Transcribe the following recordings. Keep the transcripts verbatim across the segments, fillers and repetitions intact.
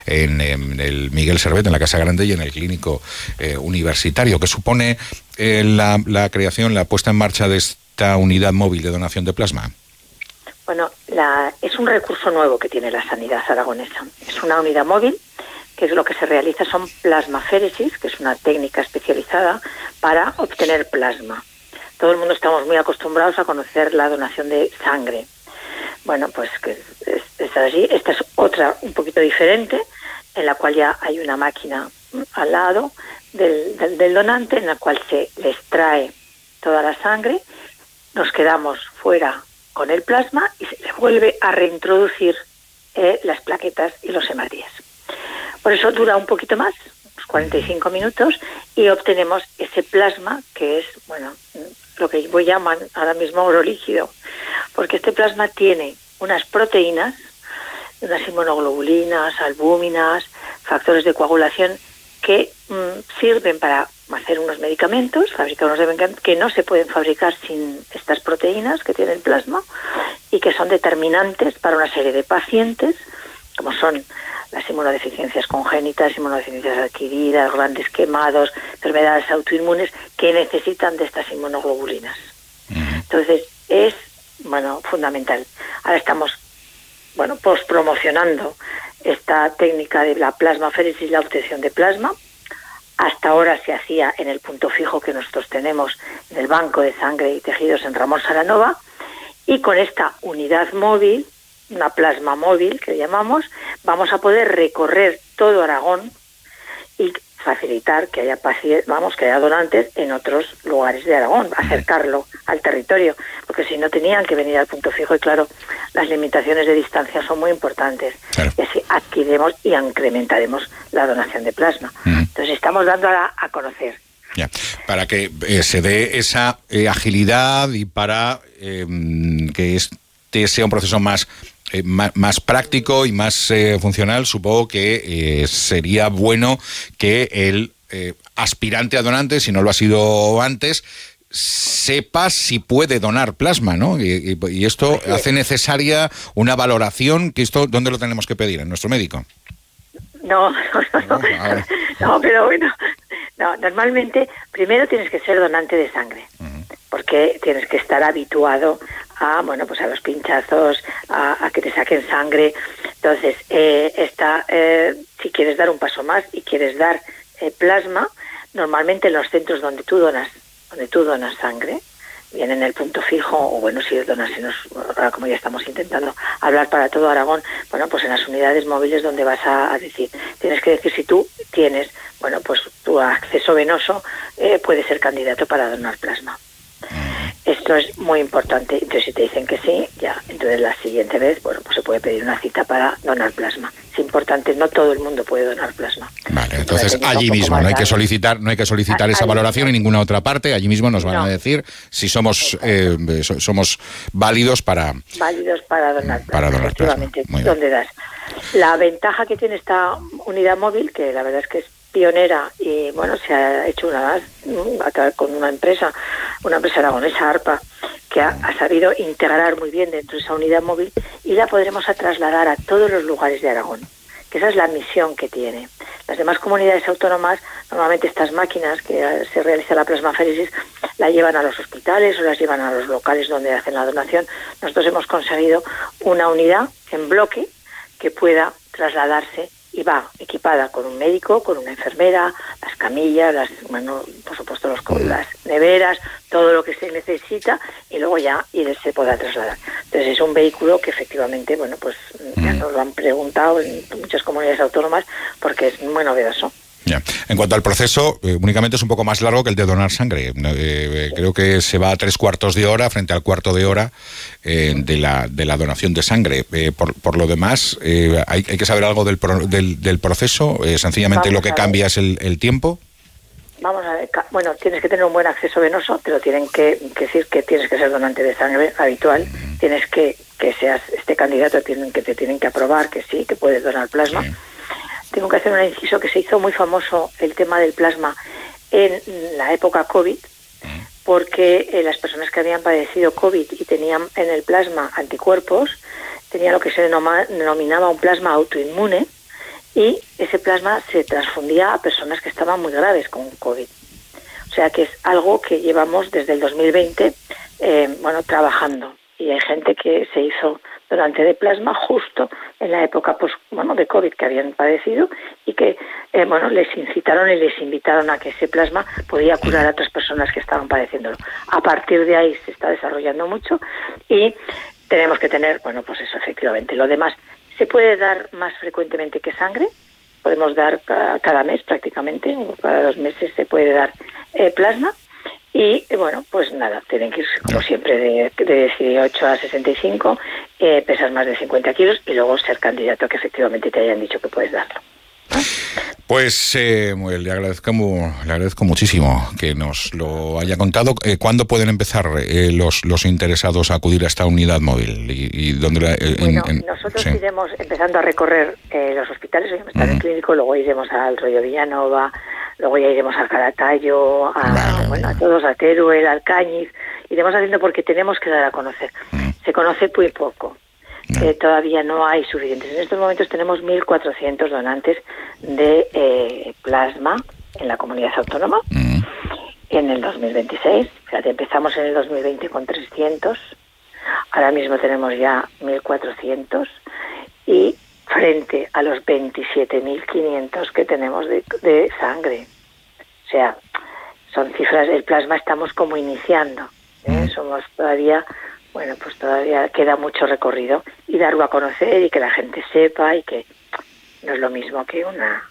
En, en el Miguel Servet, en la Casa Grande, y en el Clínico eh, Universitario, que supone eh, la, la creación, la puesta en marcha de esta unidad móvil de donación de plasma. Bueno, la, es un recurso nuevo que tiene la sanidad aragonesa. Es una unidad móvil que es lo que se realiza son plasmaféresis, que es una técnica especializada para obtener plasma. Todo el mundo estamos muy acostumbrados a conocer la donación de sangre. Bueno, pues que es, es así. Esta es otra un poquito diferente, en la cual ya hay una máquina al lado del, del, del donante, en la cual se le extrae toda la sangre, nos quedamos fuera con el plasma y se le vuelve a reintroducir eh, las plaquetas y los hematíes. Por eso dura un poquito más, unos cuarenta y cinco minutos, y obtenemos ese plasma que es, bueno, lo que llaman ahora mismo oro líquido, porque este plasma tiene unas proteínas, unas inmunoglobulinas, albúminas, factores de coagulación que mmm, sirven para hacer unos medicamentos, fabricar unos medicamentos que no se pueden fabricar sin estas proteínas que tiene el plasma y que son determinantes para una serie de pacientes, como son las inmunodeficiencias congénitas, inmunodeficiencias adquiridas, grandes quemados, enfermedades autoinmunes que necesitan de estas inmunoglobulinas. Entonces, es, bueno, fundamental. Ahora estamos, bueno, pues promocionando esta técnica de la plasmaféresis y la obtención de plasma. Hasta ahora se hacía en el punto fijo que nosotros tenemos en el Banco de Sangre y Tejidos en Ramón Saranova, y con esta unidad móvil, una plasma móvil que llamamos, vamos a poder recorrer todo Aragón y facilitar que haya pacientes, vamos, que haya donantes en otros lugares de Aragón, acercarlo al territorio, porque si no tenían que venir al punto fijo, y claro, las limitaciones de distancia son muy importantes. Claro. Y así adquiriremos y incrementaremos la donación de plasma. Uh-huh. Entonces estamos dando a, a conocer. Ya, para que eh, se dé esa eh, agilidad y para eh, que este sea un proceso más Eh, más, más práctico y más eh, funcional, supongo que eh, sería bueno que el eh, aspirante a donante, si no lo ha sido antes, sepa si puede donar plasma, ¿no? Y, y, y esto sí. hace necesaria una valoración, que esto, ¿dónde lo tenemos que pedir? ¿En nuestro médico? No, no, no, no, no, no pero bueno, no, normalmente primero tienes que ser donante de sangre, uh-huh. porque tienes que estar habituado a, bueno, pues a los pinchazos, a, a que te saquen sangre. Entonces, eh, esta, eh, si quieres dar un paso más y quieres dar eh, plasma, normalmente en los centros donde tú donas, donde tú donas sangre, bien en el punto fijo, o bueno, si donas, en los, ahora como ya estamos intentando hablar para todo Aragón, bueno, pues en las unidades móviles donde vas a, a decir, tienes que decir si tú tienes, bueno, pues tu acceso venoso eh, puede ser candidato para donar plasma. Esto es muy importante. Entonces, si te dicen que sí, ya, entonces la siguiente vez, bueno, pues se puede pedir una cita para donar plasma. Es importante, no todo el mundo puede donar plasma. Vale, entonces allí mismo no hay que solicitar, no hay que solicitar a, esa valoración en ninguna otra parte. Allí mismo nos van no. a decir si somos eh, somos válidos para válidos para donar plasma. Para donar plasma. ¿Dónde das? La ventaja que tiene esta unidad móvil, que la verdad es que es pionera y bueno, se ha hecho una con una empresa, una empresa aragonesa, ARPA, que ha, ha sabido integrar muy bien dentro de esa unidad móvil, y la podremos a trasladar a todos los lugares de Aragón, que esa es la misión que tiene. Las demás comunidades autónomas, normalmente estas máquinas que se realiza la plasmaféresis, la llevan a los hospitales o las llevan a los locales donde hacen la donación. Nosotros hemos conseguido una unidad en bloque que pueda trasladarse y va equipada con un médico, con una enfermera, las camillas, las, bueno, por supuesto los, las neveras, todo lo que se necesita, y luego ya y se podrá trasladar. Entonces es un vehículo que efectivamente, bueno, pues ya nos lo han preguntado en muchas comunidades autónomas porque es muy novedoso. Ya. En cuanto al proceso, eh, únicamente es un poco más largo que el de donar sangre. Eh, creo que se va a tres cuartos de hora frente al cuarto de hora eh, de la de la donación de sangre. Eh, por, por lo demás, eh, hay, hay que saber algo del, pro, del, del proceso. Eh, sencillamente Vamos lo que cambia es el, el tiempo. Vamos a ver, bueno, tienes que tener un buen acceso venoso, te lo tienen que, que decir que tienes que ser donante de sangre habitual, uh-huh. tienes que que seas este candidato, tienen que te tienen que aprobar que sí, que puedes donar plasma. Sí. Tengo que hacer un inciso que se hizo muy famoso el tema del plasma en la época COVID, porque eh, las personas que habían padecido COVID y tenían en el plasma anticuerpos, tenía lo que se denoma, denominaba un plasma autoinmune, y ese plasma se transfundía a personas que estaban muy graves con COVID. O sea que es algo que llevamos desde el dos mil veinte eh, bueno, trabajando, y hay gente que se hizo donante de plasma justo en la época pues, bueno, de COVID que habían padecido y que eh, bueno, les incitaron y les invitaron a que ese plasma podía curar a otras personas que estaban padeciéndolo. A partir de ahí se está desarrollando mucho y tenemos que tener, bueno, pues eso, efectivamente. Lo demás se puede dar más frecuentemente que sangre. Podemos dar cada mes prácticamente, cada dos meses se puede dar eh, plasma. Y bueno, pues nada, tienen que ir como siempre de, de dieciocho a sesenta y cinco, eh, pesas más de cincuenta kilos y luego ser candidato a que efectivamente te hayan dicho que puedes darlo. Pues eh, le agradezco le agradezco muchísimo que nos lo haya contado. Eh, ¿Cuándo pueden empezar eh, los los interesados a acudir a esta unidad móvil? ¿Y, y dónde la, eh, bueno, en, en, nosotros sí. iremos empezando a recorrer eh, los hospitales. Hoy vamos a estar uh-huh. en el clínico, luego iremos al Rollo Villanova, luego ya iremos al Calatayud, a, vale. bueno, a todos, a Teruel, al Cañiz. Iremos haciendo porque tenemos que dar a conocer. Uh-huh. Se conoce muy poco. No. Eh, todavía no hay suficientes. En estos momentos tenemos mil cuatrocientos donantes de eh, plasma en la comunidad autónoma. Mm. En el dos mil veintiséis, fíjate, empezamos en el dos mil veinte con trescientos, ahora mismo tenemos ya mil cuatrocientos y frente a los veintisiete mil quinientos que tenemos de, de sangre. O sea, son cifras, el plasma estamos como iniciando, ¿eh? Mm. Somos todavía... Bueno, pues todavía queda mucho recorrido y darlo a conocer y que la gente sepa y que no es lo mismo que una,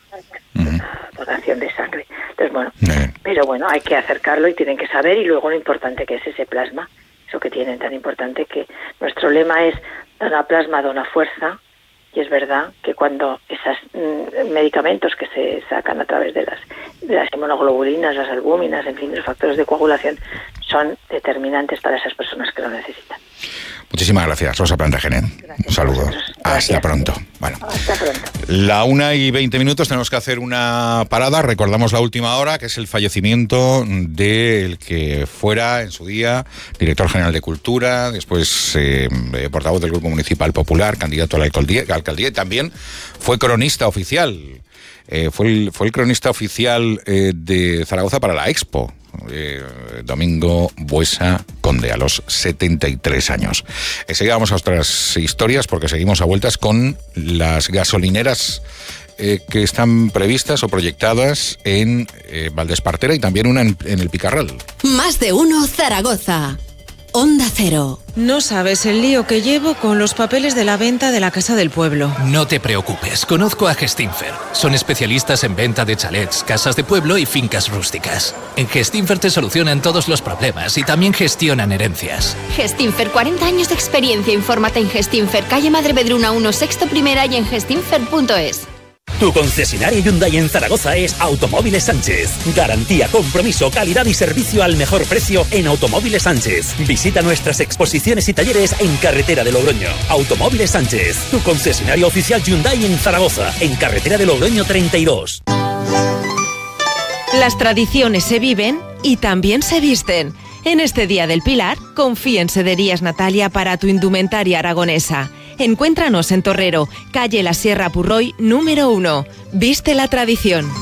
una donación de sangre. Entonces, bueno, uh-huh. pero bueno, hay que acercarlo y tienen que saber y luego lo importante que es ese plasma, eso que tienen tan importante que nuestro lema es dona plasma, dona fuerza. Y es verdad que cuando esos mm, medicamentos que se sacan a través de las, de las inmunoglobulinas, las albúminas, en fin, los factores de coagulación, son determinantes para esas personas que lo necesitan. Muchísimas gracias, Rosa Plantagenet. Un saludo. Hasta pronto. Bueno, hasta pronto. La una y veinte minutos tenemos que hacer una parada. Recordamos la última hora, que es el fallecimiento del que fuera en su día director general de Cultura, después eh, portavoz del Grupo Municipal Popular, candidato a la alcaldía, alcaldía y también fue cronista oficial. Eh, fue, el, fue el cronista oficial eh, de Zaragoza para la Expo. Eh, Domingo Buesa Conde, a los setenta y tres años. Enseguida vamos a otras historias porque seguimos a vueltas con las gasolineras eh, que están previstas o proyectadas en eh, Valdespartera y también una en, en el Picarral. Más de uno Zaragoza. Onda Cero. No sabes el lío que llevo con los papeles de la venta de la Casa del Pueblo. No te preocupes, conozco a Gestinfer. Son especialistas en venta de chalets, casas de pueblo y fincas rústicas. En Gestinfer te solucionan todos los problemas y también gestionan herencias. Gestinfer, cuarenta años de experiencia. Infórmate en Gestinfer, calle Madre Vedruna uno, sexto primera y en gestinfer punto es. Tu concesionario Hyundai en Zaragoza es Automóviles Sánchez. Garantía, compromiso, calidad y servicio al mejor precio en Automóviles Sánchez. Visita nuestras exposiciones y talleres en Carretera de Logroño. Automóviles Sánchez, tu concesionario oficial Hyundai en Zaragoza, en Carretera de Logroño treinta y dos. Las tradiciones se viven y también se visten. En este Día del Pilar, confía en Sederías Natalia para tu indumentaria aragonesa. Encuéntranos en Torrero, calle La Sierra Purroy, número uno. Viste la tradición.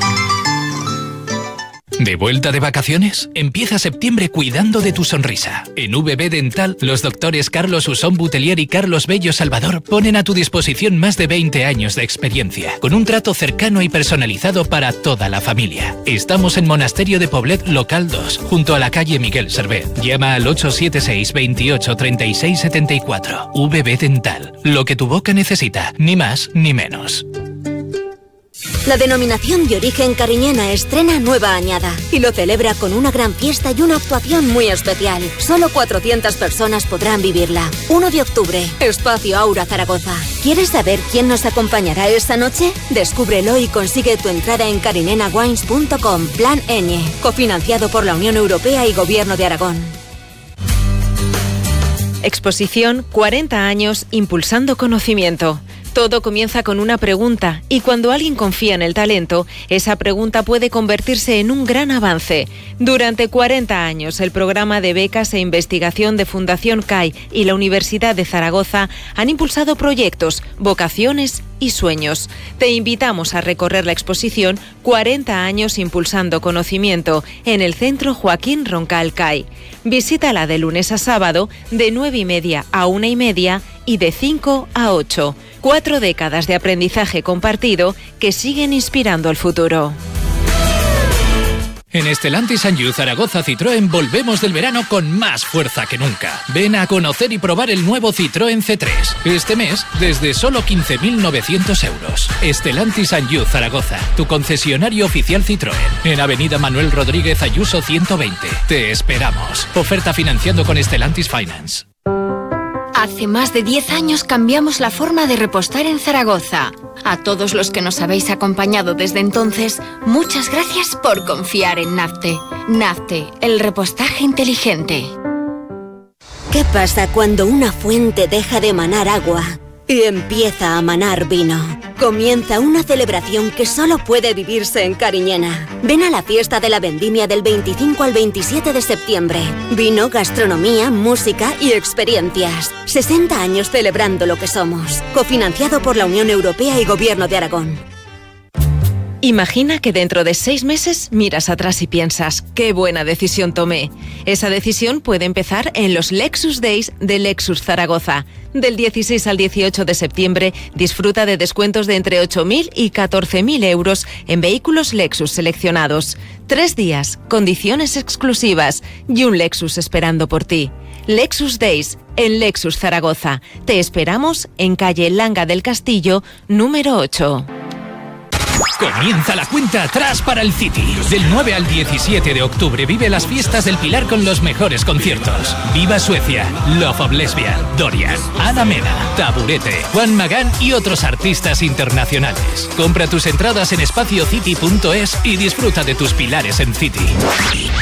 ¿De vuelta de vacaciones? Empieza septiembre cuidando de tu sonrisa. En V B Dental, los doctores Carlos Usón Butelier y Carlos Bello Salvador ponen a tu disposición más de veinte años de experiencia, con un trato cercano y personalizado para toda la familia. Estamos en Monasterio de Poblet, local dos, junto a la calle Miguel Servet. Llama al ocho siete seis, veintiocho, treinta y seis setenta y cuatro. V B Dental, lo que tu boca necesita, ni más ni menos. La denominación de origen cariñena estrena nueva añada y lo celebra con una gran fiesta y una actuación muy especial. Solo cuatrocientas personas podrán vivirla. uno de octubre, Espacio Aura Zaragoza. ¿Quieres saber quién nos acompañará esta noche? Descúbrelo y consigue tu entrada en carinena wines punto com. Plan Ñ, cofinanciado por la Unión Europea y Gobierno de Aragón. Exposición cuarenta años impulsando conocimiento. Todo comienza con una pregunta y cuando alguien confía en el talento, esa pregunta puede convertirse en un gran avance. Durante cuarenta años, el programa de becas e investigación de Fundación C A I y la Universidad de Zaragoza han impulsado proyectos, vocaciones y sueños. Te invitamos a recorrer la exposición cuarenta años impulsando conocimiento en el Centro Joaquín Roncal C A I. Visítala de lunes a sábado de nueve y media a una y media y de cinco a ocho. Cuatro décadas de aprendizaje compartido que siguen inspirando el futuro. En Stellantis and You Zaragoza Citroën volvemos del verano con más fuerza que nunca. Ven a conocer y probar el nuevo Citroën C tres. Este mes, desde solo quince mil novecientos euros. Stellantis and You Zaragoza, tu concesionario oficial Citroën. En Avenida Manuel Rodríguez Ayuso ciento veinte. Te esperamos. Oferta financiando con Stellantis Finance. Hace más de diez años cambiamos la forma de repostar en Zaragoza. A todos los que nos habéis acompañado desde entonces, muchas gracias por confiar en Nafte. Nafte, el repostaje inteligente. ¿Qué pasa cuando una fuente deja de manar agua y empieza a manar vino? Comienza una celebración que solo puede vivirse en Cariñena. Ven a la fiesta de la vendimia del veinticinco al veintisiete de septiembre. Vino, gastronomía, música y experiencias. sesenta años celebrando lo que somos. Cofinanciado por la Unión Europea y Gobierno de Aragón. Imagina que dentro de seis meses miras atrás y piensas, ¡qué buena decisión tomé! Esa decisión puede empezar en los Lexus Days de Lexus Zaragoza. Del dieciséis al dieciocho de septiembre, disfruta de descuentos de entre ocho mil y catorce mil euros en vehículos Lexus seleccionados. Tres días, condiciones exclusivas y un Lexus esperando por ti. Lexus Days en Lexus Zaragoza. Te esperamos en calle Langa del Castillo, número ocho. Comienza la cuenta atrás para el City. Del nueve al diecisiete de octubre vive las fiestas del Pilar con los mejores conciertos. Viva Suecia, Love of Lesbian, Dorian, Ana Mena, Taburete, Juan Magán y otros artistas internacionales. Compra tus entradas en espacio city punto es y disfruta de tus pilares en City.